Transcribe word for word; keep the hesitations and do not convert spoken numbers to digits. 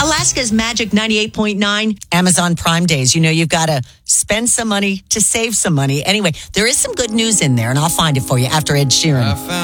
Alaska's Magic ninety-eight point nine, Amazon Prime Days. You know, you've got to spend some money to save some money. Anyway, there is some good news in there, and I'll find it for you after Ed Sheeran.